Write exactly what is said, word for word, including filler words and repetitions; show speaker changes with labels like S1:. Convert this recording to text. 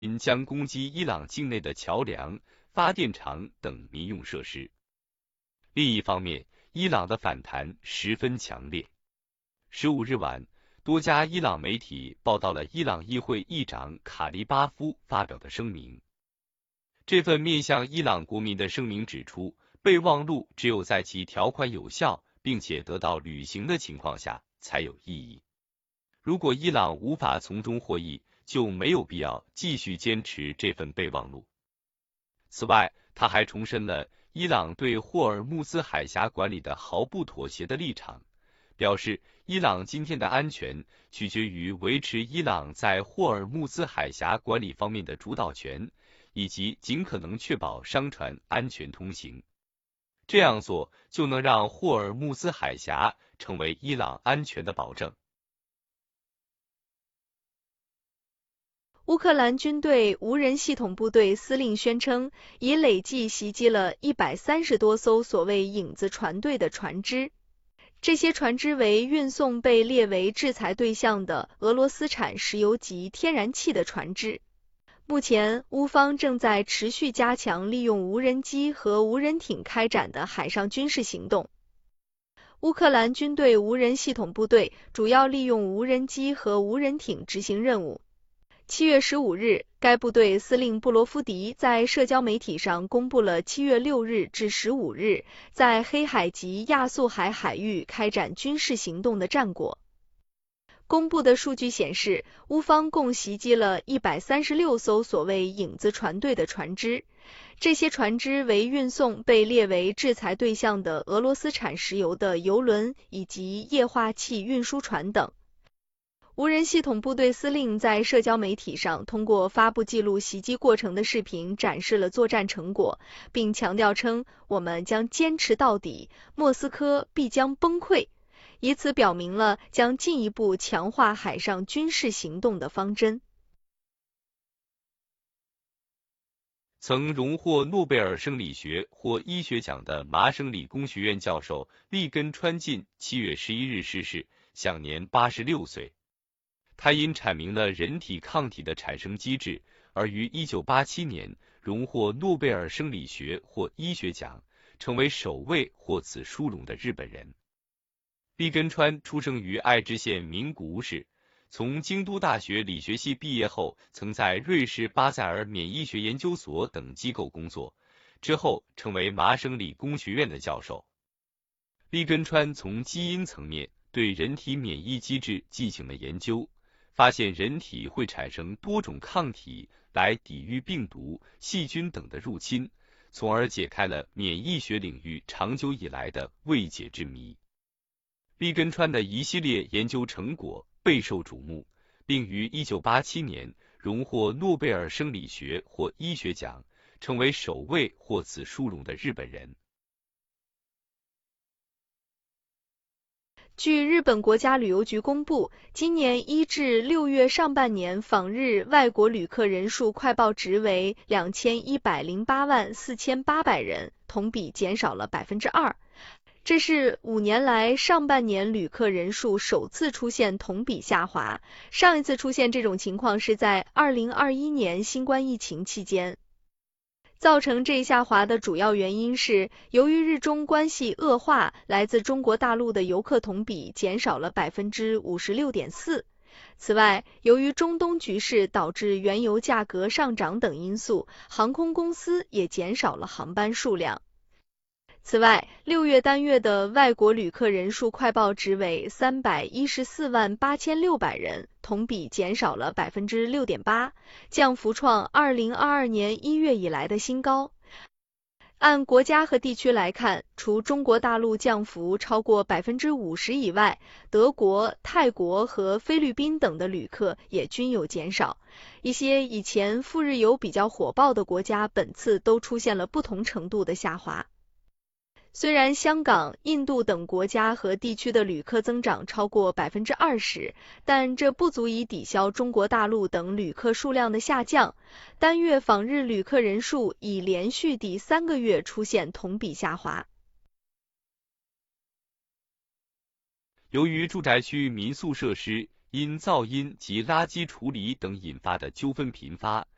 S1: 将攻击伊朗境内的桥梁、发电厂等民用设施。另一方面，伊朗的反弹十分强烈。十五日晚，多家伊朗媒体报道了伊朗议会议长卡利巴夫发表的声明。这份面向伊朗国民的声明指出，备忘录只有在其条款有效并且得到履行的情况下才有意义。如果伊朗无法从中获益，就没有必要继续坚持这份备忘录。此外，他还重申了伊朗对霍尔木兹海峡管理的毫不妥协的立场，表示伊朗今天的安全取决于维持伊朗在霍尔木兹海峡管理方面的主导权，以及尽可能确保商船安全通行。这样做就能让霍尔木兹海峡成为伊朗安全的保证。
S2: 乌克兰军队无人系统部队司令宣称，已累计袭击了一百三十多艘所谓影子船队的船只。这些船只为运送被列为制裁对象的俄罗斯产石油及天然气的船只。目前，乌方正在持续加强利用无人机和无人艇开展的海上军事行动。乌克兰军队无人系统部队主要利用无人机和无人艇执行任务。七月十五日，该部队司令布罗夫迪在社交媒体上公布了七月六日至十五日在黑海及亚速海海域开展军事行动的战果。公布的数据显示，乌方共袭击了一百三十六艘所谓影子船队的船只，这些船只为运送被列为制裁对象的俄罗斯产石油的油轮以及液化气运输船等。无人系统部队司令在社交媒体上通过发布记录袭击过程的视频展示了作战成果，并强调称，我们将坚持到底，莫斯科必将崩溃，以此表明了将进一步强化海上军事行动的方针。
S1: 曾荣获诺贝尔生理学或医学奖的麻省理工学院教授利根川进七月十一日逝世，享年八十六岁。他因阐明了人体抗体的产生机制，而于一九八七年荣获诺贝尔生理学或医学奖，成为首位获此殊荣的日本人。利根川出生于爱知县名古屋市，从京都大学理学系毕业后，曾在瑞士巴塞尔免疫学研究所等机构工作，之后成为麻省理工学院的教授。利根川从基因层面对人体免疫机制进行了研究，发现人体会产生多种抗体来抵御病毒、细菌等的入侵，从而解开了免疫学领域长久以来的未解之谜。利根川的一系列研究成果备受瞩目，并于一九八七年荣获诺贝尔生理学或医学奖，成为首位获此殊荣的日本人。
S2: 据日本国家旅游局公布，今年一至六月上半年访日外国旅客人数快报值为两千一百零八万四千八百人，同比减少了百分之二。这是五年来上半年旅客人数首次出现同比下滑，上一次出现这种情况是在二零二一年新冠疫情期间。造成这一下滑的主要原因是，由于日中关系恶化，来自中国大陆的游客同比减少了 百分之五十六点四。此外，由于中东局势导致原油价格上涨等因素，航空公司也减少了航班数量。此外，六月单月的外国旅客人数快报值为三百一十四万八千六百人，同比减少了 百分之六点八， 降幅创二零二二年一月以来的新高。按国家和地区来看，除中国大陆降幅超过 百分之五十 以外，德国、泰国和菲律宾等的旅客也均有减少。一些以前赴日游比较火爆的国家本次都出现了不同程度的下滑。虽然香港、印度等国家和地区的旅客增长超过 百分之二十， 但这不足以抵消中国大陆等旅客数量的下降。单月访日旅客人数已连续第三个月出现同比下滑。
S1: 由于住宅区民宿设施因噪音及垃圾处理等引发的纠纷频发，